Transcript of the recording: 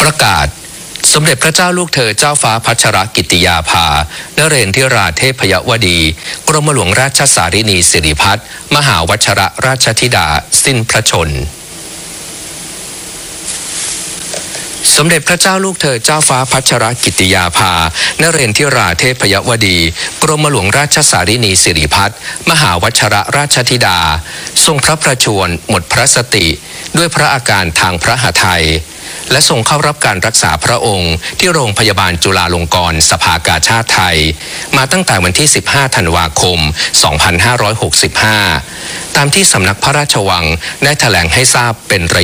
ประกาศสมเด็จพระเจ้าลูกเธอเจ้าฟ้าพัชรกิติยาภานเรนทิราเทพยวดีกรมหลวงราชสารินีสิริพัฒน์มหาวัชรราชธิดาสิ้นพระชนม์สมเด็จพระเจ้าลูกเธอเจ้าฟ้าพัชรกิติยาภานเรนทิราเทพยวดีกรมหลวงราชสารินีสิริพัฒน์มหาวัชรราชธิดาทรงพระประชวรหมดพระสติด้วยพระอาการทางพระหทัยและทรงเข้ารับการรักษาพระองค์ที่โรงพยาบาลจุฬาลงกรณ์สภากาชาดไทยมาตั้งแต่วันที่ 15 ธันวาคม 2565 ตามที่สำนักพระราชวังได้แถลงให้ทราบเป็นระยะ